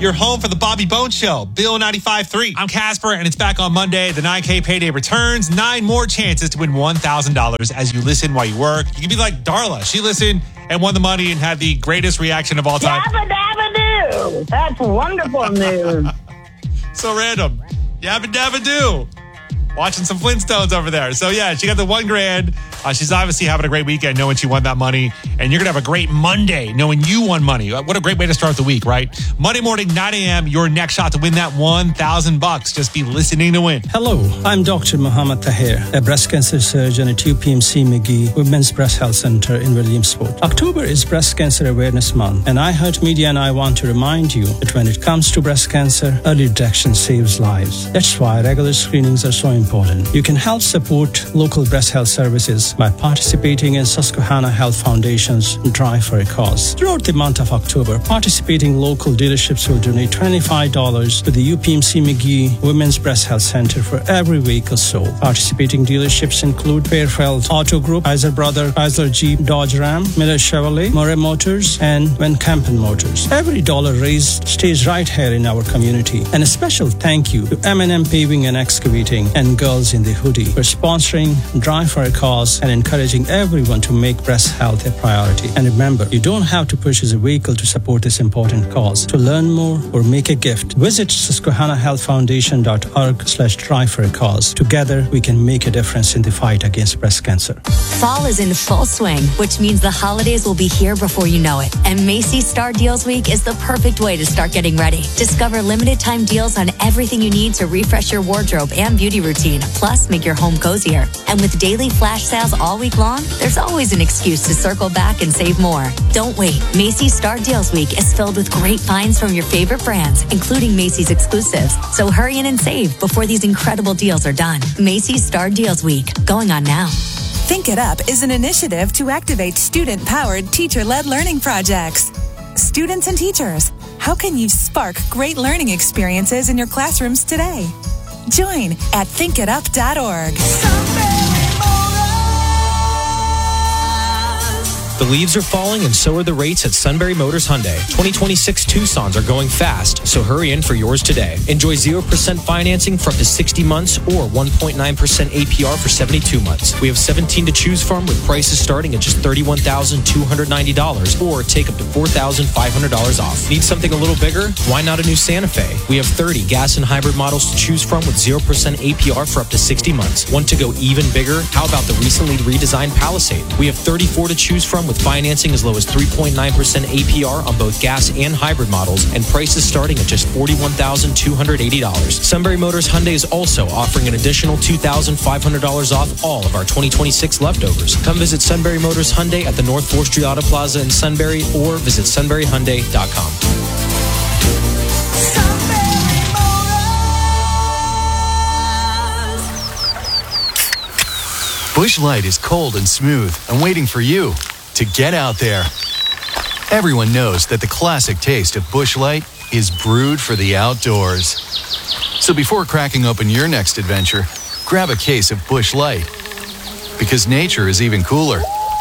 You're home for the Bobby Bones Show, Bill 95.3. I'm Casper, and it's back on Monday. The 9K payday returns. 9 more chances to win $1,000 as you listen while you work. You can be like Darla. She listened and won the money and had the greatest reaction of all time. Yabba dabba doo. That's wonderful news. So random. Yabba dabba doo. Watching some Flintstones over there. So yeah, she got the $1,000. She's obviously having a great weekend knowing she won that money. And you're going to have a great Monday knowing you won money. What a great way to start the week, right? Monday morning, 9 a.m., your next shot to win that $1,000. Just be listening to win. Hello, I'm Dr. Muhammad Tahir, a breast cancer surgeon at UPMC McGee Women's Breast Health Center in Williamsport. October is Breast Cancer Awareness Month, and iHeart Media and I want to remind you that when it comes to breast cancer, early detection saves lives. That's why regular screenings are so important. You can help support local breast health services by participating in Susquehanna Health Foundation's Drive for a Cause. Throughout the month of October, participating local dealerships will donate $25 to the UPMC McGee Women's Breast Health Center for every vehicle sold. Participating dealerships include Fairfield Auto Group, Kaiser Brother, Chrysler Jeep, Dodge Ram, Miller Chevrolet, Murray Motors, and Van Kampen Motors. Every dollar raised stays right here in our community. And a special thank you to M&M Paving and Excavating and Girls in the Hoodie for sponsoring Drive for a Cause and encouraging everyone to make breast health a priority. And remember, you don't have to purchase a vehicle to support this important cause. To learn more or make a gift, visit susquehannahealthfoundation.org/drive for a cause. Together, we can make a difference in the fight against breast cancer. Fall is in full swing, which means the holidays will be here before you know it. And Macy's Star Deals Week is the perfect way to start getting ready. Discover limited time deals on everything you need to refresh your wardrobe and beauty routine, plus make your home cozier. And with daily flash sales all week long, there's always an excuse to circle back and save more. Don't wait. Macy's Star Deals Week is filled with great finds from your favorite brands, including Macy's exclusives. So hurry in and save before these incredible deals are done. Macy's Star Deals Week, going on now. Think It Up is an initiative to activate student-powered, teacher-led learning projects. Students and teachers, how can you spark great learning experiences in your classrooms today? Join at thinkitup.org. The leaves are falling and so are the rates at Sunbury Motors Hyundai. 2026 Tucsons are going fast, so hurry in for yours today. Enjoy 0% financing for up to 60 months or 1.9% APR for 72 months. We have 17 to choose from with prices starting at just $31,290 or take up to $4,500 off. Need something a little bigger? Why not a new Santa Fe? We have 30 gas and hybrid models to choose from with 0% APR for up to 60 months. Want to go even bigger? How about the recently redesigned Palisade? We have 34 to choose from with financing as low as 3.9% APR on both gas and hybrid models and prices starting at just $41,280. Sunbury Motors Hyundai is also offering an additional $2,500 off all of our 2026 leftovers. Come visit Sunbury Motors Hyundai at the North 4th Street Auto Plaza in Sunbury or visit sunburyhyundai.com. Busch Light is cold and smooth and waiting for you to get out there. Everyone knows that the classic taste of Busch Light is brewed for the outdoors. So before cracking open your next adventure, grab a case of Busch Light. Because nature is even cooler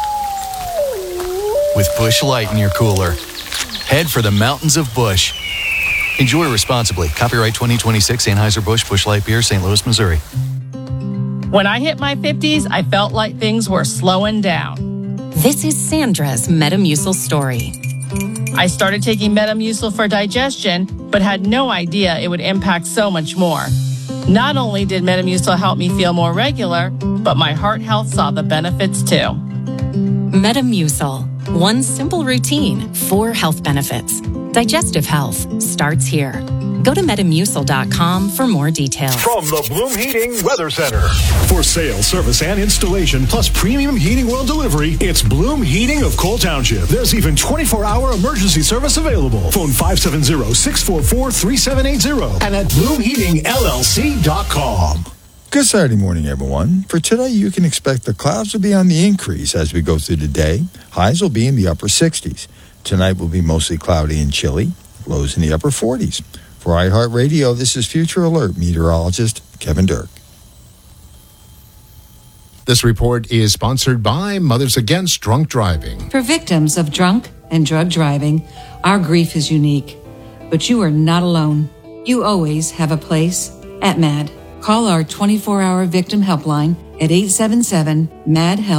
with Busch Light in your cooler. Head for the mountains of Busch. Enjoy responsibly. Copyright 2026 Anheuser-Busch Busch Light Beer, St. Louis, Missouri. When I hit my 50s, I felt like things were slowing down. This is Sandra's Metamucil story. I started taking Metamucil for digestion, but had no idea it would impact so much more. Not only did Metamucil help me feel more regular, but my heart health saw the benefits too. Metamucil. One simple routine, 4 health benefits. Digestive health starts here. Go to Metamucil.com for more details. From the Bloom Heating Weather Center. For sale, service, and installation, plus premium heating world delivery, it's Bloom Heating of Cole Township. There's even 24-hour emergency service available. Phone 570-644-3780 and at BloomHeatingLLC.com. Good Saturday morning, everyone. For today, you can expect the clouds will be on the increase as we go through the day. Highs will be in the upper 60s. Tonight will be mostly cloudy and chilly. Lows in the upper 40s. For iHeartRadio, this is Future Alert meteorologist Kevin Dirk. This report is sponsored by Mothers Against Drunk Driving. For victims of drunk and drug driving, our grief is unique. but you are not alone. You always have a place at MAD. Call our 24-hour victim helpline at 877-MAD-HELP